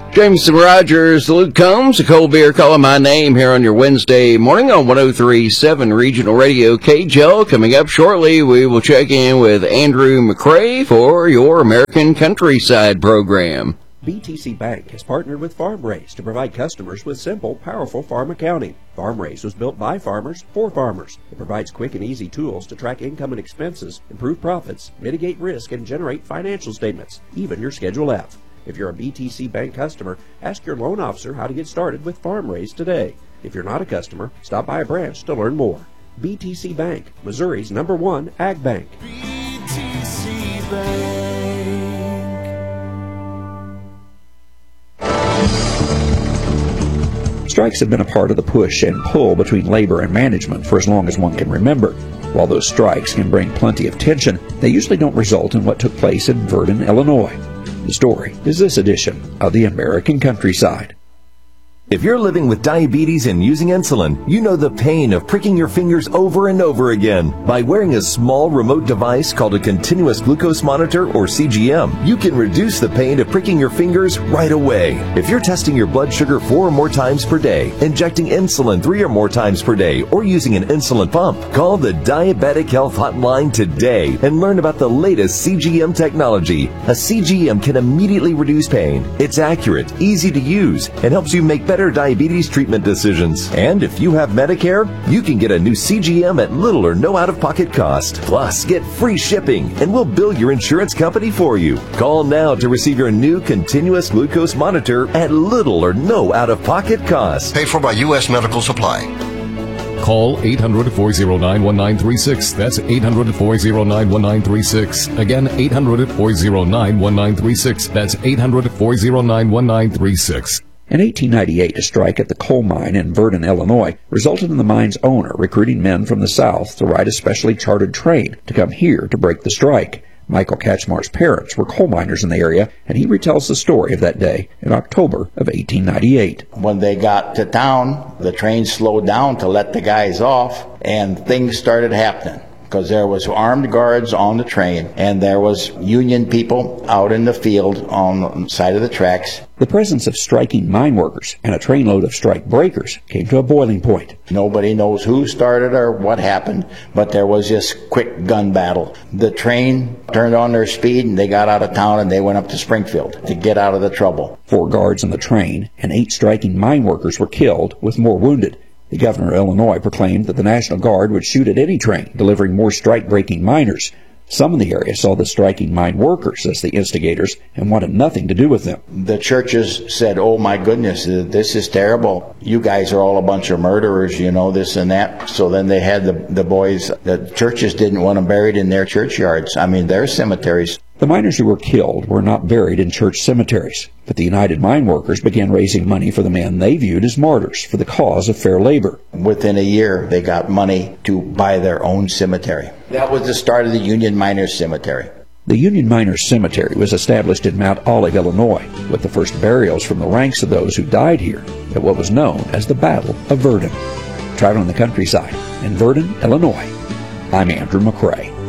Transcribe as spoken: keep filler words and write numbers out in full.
Jameson Rogers, Luke Combs, a cold beer calling my name here on your Wednesday morning on one oh three point seven Regional Radio K J L. Coming up shortly, we will check in with Andrew McCray for your American Countryside program. B T C Bank has partnered with FarmRaise to provide customers with simple, powerful farm accounting. FarmRaise was built by farmers for farmers. It provides quick and easy tools to track income and expenses, improve profits, mitigate risk, and generate financial statements, even your Schedule F. If you're a B T C Bank customer, ask your loan officer how to get started with FarmRaise today. If you're not a customer, stop by a branch to learn more. B T C Bank, Missouri's number one ag bank. B T C Bank. Strikes have been a part of the push and pull between labor and management for as long as one can remember. While those strikes can bring plenty of tension, they usually don't result in what took place in Verdon, Illinois. The story is this edition of the American Countryside. If you're living with diabetes and using insulin, you know the pain of pricking your fingers over and over again. By wearing a small remote device called a continuous glucose monitor, or C G M, you can reduce the pain of pricking your fingers right away. If you're testing your blood sugar four or more times per day, injecting insulin three or more times per day, or using an insulin pump, call the Diabetic Health Hotline today and learn about the latest C G M technology. A C G M can immediately reduce pain. It's accurate, easy to use, and helps you make better diabetes treatment decisions. And if you have Medicare, you can get a new C G M at little or no out-of-pocket cost. Plus, get free shipping, and we'll bill your insurance company for you. Call now to receive your new continuous glucose monitor at little or no out-of-pocket cost. Paid for by U S Medical Supply. Call eight hundred, four oh nine, one nine three six. That's eight hundred, four oh nine, one nine three six. Again, eight hundred, four oh nine, one nine three six. That's eight hundred, four oh nine, one nine three six. In eighteen ninety-eight, a strike at the coal mine in Verdon, Illinois, resulted in the mine's owner recruiting men from the South to ride a specially chartered train to come here to break the strike. Michael Katchmar's parents were coal miners in the area, and he retells the story of that day in October of eighteen ninety-eight. When they got to town, the train slowed down to let the guys off, and things started happening. Because there was armed guards on the train, and there was Union people out in the field on the side of the tracks. The presence of striking mine workers and a trainload of strike breakers came to a boiling point. Nobody knows who started or what happened, but there was this quick gun battle. The train turned on their speed, and they got out of town, and they went up to Springfield to get out of the trouble. Four guards on the train and eight striking mine workers were killed, with more wounded. The governor of Illinois proclaimed that the National Guard would shoot at any train delivering more strike-breaking miners. Some in the area saw the striking mine workers as the instigators and wanted nothing to do with them. The churches said, oh my goodness, this is terrible. You guys are all a bunch of murderers, you know, this and that. So then they had the, the boys, the churches didn't want them buried in their churchyards. I mean, their cemeteries. The miners who were killed were not buried in church cemeteries, but the United Mine Workers began raising money for the men they viewed as martyrs for the cause of fair labor. Within a year, they got money to buy their own cemetery. That was the start of the Union Miners Cemetery. The Union Miners Cemetery was established in Mount Olive, Illinois, with the first burials from the ranks of those who died here at what was known as the Battle of Verdun. Traveling the countryside in Verdun, Illinois, I'm Andrew McCray.